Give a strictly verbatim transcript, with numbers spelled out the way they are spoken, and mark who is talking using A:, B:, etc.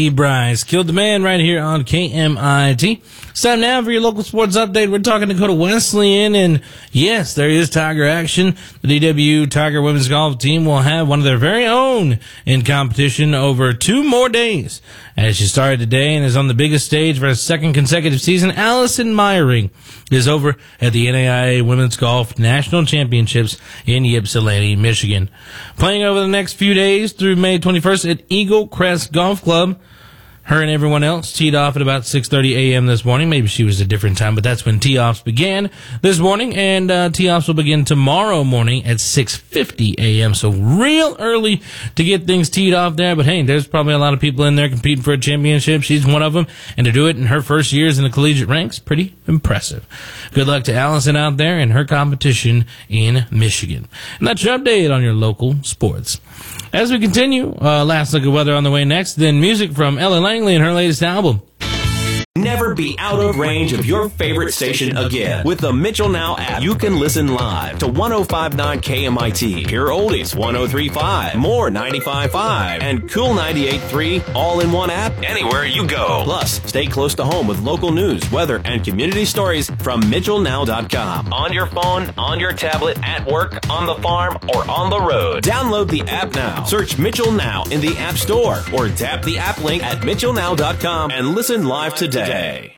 A: Bryce killed the man right here on K M I T. It's time now for your local sports update. We're talking Dakota Wesleyan, and yes, there is Tiger action. The D W Tiger women's golf team will have one of their very own in competition over two more days. As she started today and is on the biggest stage for a second consecutive season, Allison Meyering is over at the N A I A Women's Golf National Championships in Ypsilanti, Michigan. Playing over the next few days through May twenty-first at Eagle Crest Golf Club. Her and everyone else teed off at about six thirty a.m. this morning. Maybe she was a different time, but that's when tee-offs began this morning, and uh, tee-offs will begin tomorrow morning at six fifty a.m., so real early to get things teed off there. But hey, there's probably a lot of people in there competing for a championship. She's one of them, and to do it in her first years in the collegiate ranks, pretty impressive. Good luck to Allison out there in her competition in Michigan. And that's your update on your local sports. As we continue, uh, last look at weather on the way next, then music from Ella Langley and her latest album.
B: Never be out of range of your favorite station again. With the Mitchell Now app, you can listen live to one oh five point nine K M I T, hear oldies one oh three point five, more ninety-five point five, and Cool ninety-eight point three all in one app anywhere you go. Plus, stay close to home with local news, weather, and community stories from Mitchell Now dot com. On your phone, on your tablet, at work, on the farm, or on the road. Download the app now. Search Mitchell Now in the App Store or tap the app link at Mitchell Now dot com and listen live today.